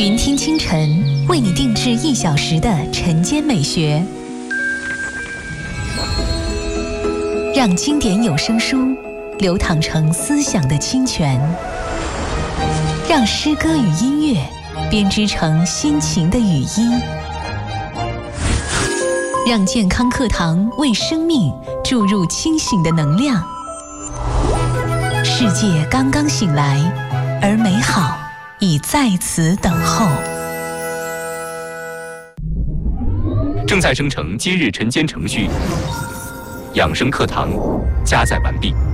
云听清晨为你定制1小时的晨间美学，让经典有声书流淌成思想的清泉，让诗歌与音乐编织成心情的语音，让健康课堂为生命注入清醒的能量。世界刚刚醒来，而美好已在此等候。 正在生成今日晨间程序，养生课堂加载完毕。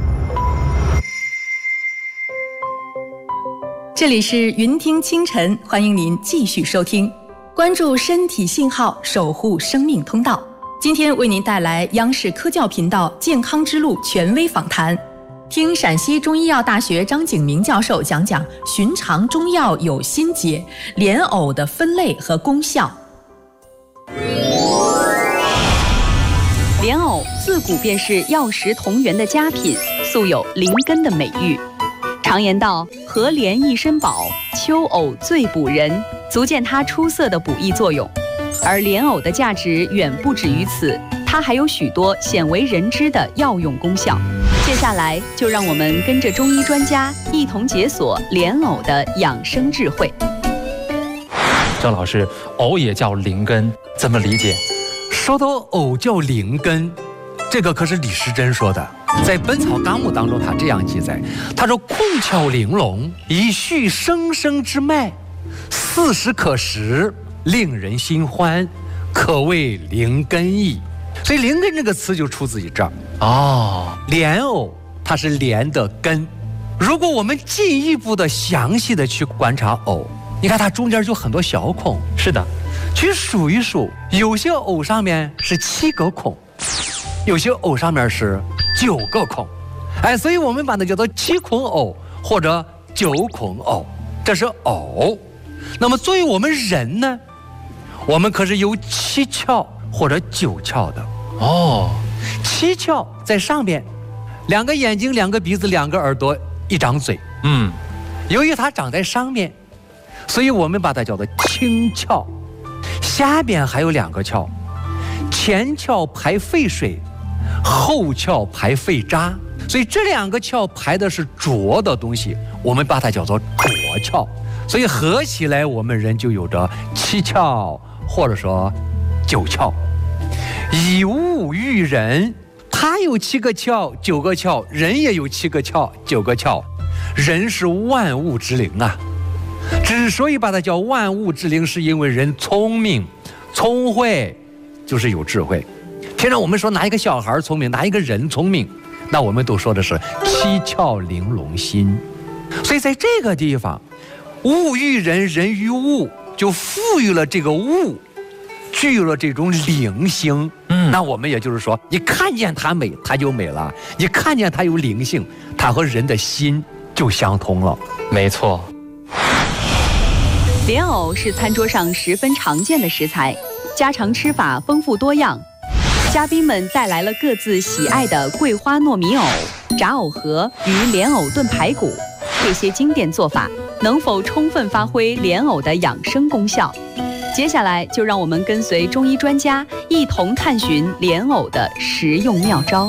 这里是云听清晨，欢迎您继续收听，关注身体信号，守护生命通道。今天为您带来央视科教频道健康之路权威访谈，听陕西中医药大学张景明教授讲讲寻常中药有心结，莲藕的分类和功效。 莲藕自古便是药食同源的佳品，素有灵根的美誉。常言道，和莲一身宝，秋藕最补人，足见它出色的补益作用。而莲藕的价值远不止于此，它还有许多鲜为人知的药用功效。接下来就让我们跟着中医专家一同解锁莲藕的养生智慧。 郑老师，藕也叫灵根，怎么理解？ 说到藕叫灵根，这个可是李时珍说的，在《本草纲目》当中，他这样记载，他说：“控窍玲珑，以续生生之脉，4时可食，令人心欢，可谓灵根矣。”所以灵根这个词就出自于这儿哦。莲藕它是莲的根，如果我们进一步的详细的去观察藕，你看它中间就很多小孔。 是的， 去数一数，有些藕上面是7个孔，有些藕上面是9个孔，所以我们把它叫做7孔藕或者9孔藕，这是藕。那么作为我们人呢，我们可是有7窍或者9窍的哦。7窍在上面，2个眼睛，2个鼻子，2个耳朵，1张嘴。由于它长在上面，所以我们把它叫做清窍。下边还有2个窍，前窍排废水，后窍排废渣，所以这2个窍排的是浊的东西，我们把它叫做浊窍。所以合起来我们人就有着7窍或者说9窍。以物喻人，它有7个窍9个窍，人也有7个窍9个窍，人是万物之灵啊。之所以把它叫万物之灵，是因为人聪明聪慧，就是有智慧。平常我们说哪一个小孩聪明，哪一个人聪明，那我们都说的是7窍玲珑心。所以在这个地方，物喻人，人喻物，就赋予了这个物具有了这种灵性。那我们也就是说，你看见它美，它就美了；你看见它有灵性，它和人的心就相通了。 没错。 莲藕是餐桌上十分常见的食材，家常吃法丰富多样。嘉宾们带来了各自喜爱的桂花糯米藕、炸藕盒与莲藕炖排骨，这些经典做法能否充分发挥莲藕的养生功效？接下来就让我们跟随中医专家一同探寻莲藕的食用妙招。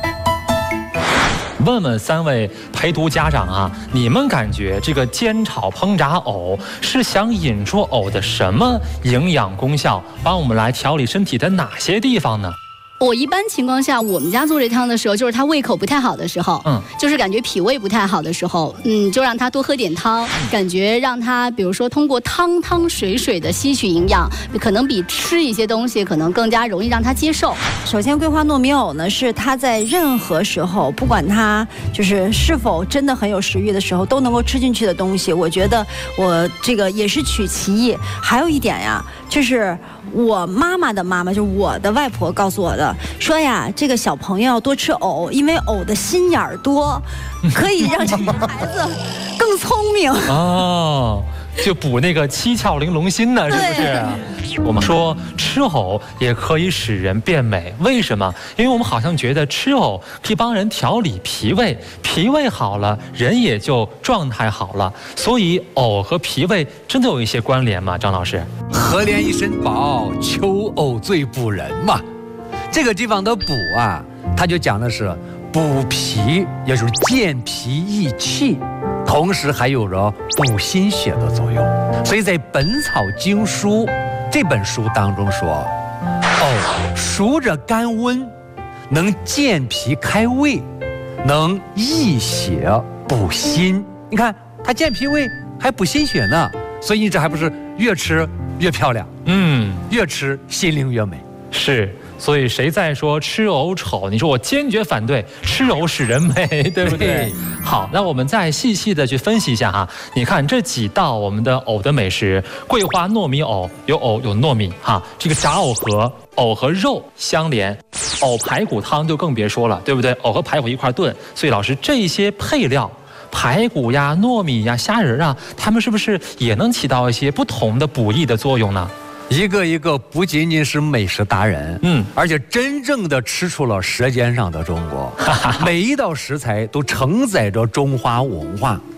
问问3位陪读家长啊，你们感觉这个煎炒烹炸藕是想引出藕的什么营养功效，帮我们来调理身体的哪些地方呢？ 我一般情况下，我们家做这汤的时候，就是他胃口不太好的时候，就是感觉脾胃不太好的时候，就让他多喝点汤，感觉让他比如说通过汤汤水水的吸取营养，可能比吃一些东西可能更加容易让他接受。 首先，桂花糯米藕呢，是他在任何时候，不管他就是是否真的很有食欲的时候，都能够吃进去的东西。我觉得我这个也是取其意。还有一点呀，就是我妈妈的妈妈，就是我的外婆告诉我的，说呀，这个小朋友要多吃藕，因为藕的心眼儿多，可以让这个孩子更聪明。 哦， 就补那个七窍玲珑心呢，是不是？我们说吃藕也可以使人变美，为什么？因为我们好像觉得吃藕可以帮人调理脾胃，脾胃好了，人也就状态好了。所以藕和脾胃真的有一些关联吗？张老师？ 和连一身宝，秋藕最补人嘛。这个地方的补啊，它就讲的是补脾，也就是健脾益气，同时还有着补心血的作用。所以在《本草经书》这本书当中说，藕熟着甘温，能健脾开胃，能益血补心。你看它健脾胃还补心血呢，所以你这还不是越吃越漂亮？越吃心灵越美。 是。所以谁在说吃藕丑？你说我坚决反对，吃藕使人美，对不对？好，那我们再细细的去分析一下哈。你看这几道我们的藕的美食，桂花糯米藕，有藕有糯米哈。这个炸藕和藕和肉相连，藕排骨汤就更别说了，对不对？藕和排骨一块炖，所以老师这些配料，排骨呀、糯米呀、虾仁啊，它们是不是也能起到一些不同的补益的作用呢？ 一个一个不仅仅是美食达人，而且真正的吃出了舌尖上的中国。每一道食材都承载着中华文化。